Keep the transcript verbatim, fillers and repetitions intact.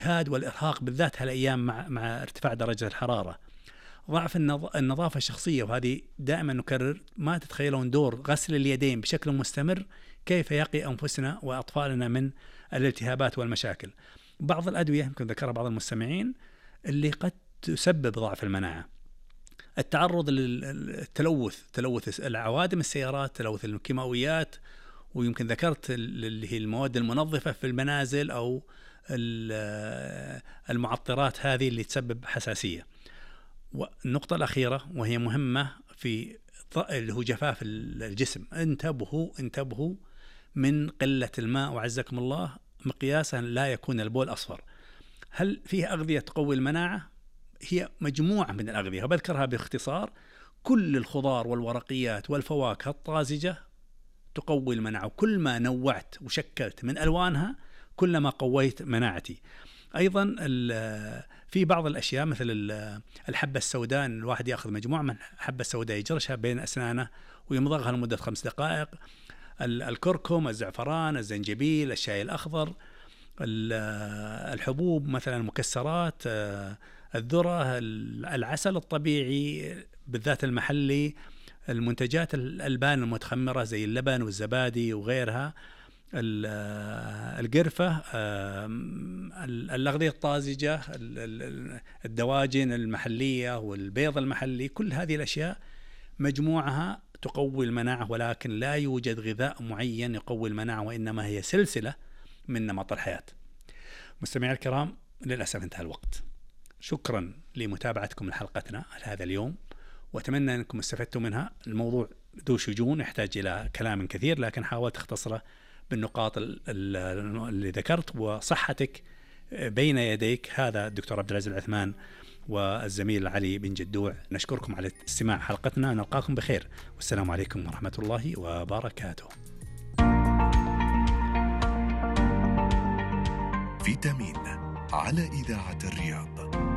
الإجهاد والإرهاق بالذات هالأيام مع مع ارتفاع درجة الحرارة. ضعف النظافة الشخصية، وهذه دائما نكرر، ما تتخيلون دور غسل اليدين بشكل مستمر كيف يقي أنفسنا وأطفالنا من الالتهابات والمشاكل. بعض الأدوية يمكن ذكرها بعض المستمعين اللي قد تسبب ضعف المناعة. التعرض للتلوث، تلوث العوادم السيارات، تلوث الكيماويات، ويمكن ذكرت اللي هي المواد المنظفة في المنازل أو المعطرات هذه اللي تسبب حساسية. والنقطة الأخيرة وهي مهمة في اللي هو جفاف الجسم. انتبهوا انتبهوا من قلة الماء، وعزكم الله مقياسا لا يكون البول أصفر. هل فيه أغذية تقوي المناعة؟ هي مجموعة من الأغذية وبذكرها باختصار. كل الخضار والورقيات والفواكه الطازجة تقوي المناعة، وكل ما نوعت وشكلت من ألوانها كلما قويت مناعتي. أيضا في بعض الأشياء مثل الحبة السوداء، الواحد يأخذ مجموعة من الحبة السوداء يجرشها بين أسنانه ويمضغها لمدة خمس دقائق. الكركم، الزعفران، الزنجبيل، الشاي الأخضر، الحبوب مثلا المكسرات، الذرة، العسل الطبيعي بالذات المحلي، المنتجات الألبان المتخمرة زي اللبن والزبادي وغيرها، القرفة، الأغذية الطازجة، الدواجن المحلية والبيض المحلي. كل هذه الأشياء مجموعها تقوي المناعة، ولكن لا يوجد غذاء معين يقوي المناعة، وإنما هي سلسلة من نمط الحياة. مستمعي الكرام، للأسف انتهى الوقت. شكرا لمتابعتكم لحلقتنا هذا اليوم، وأتمنى أنكم استفدتوا منها. الموضوع ذو شجون يحتاج إلى كلام كثير، لكن حاولت أختصره بالنقاط اللي ذكرت. وصحتك بين يديك. هذا الدكتور عبد العزيز العثمان والزميل علي بن جدوع. نشكركم على استماع حلقتنا، نلقاكم بخير، والسلام عليكم ورحمة الله وبركاته. فيتامين على إذاعة الرياض.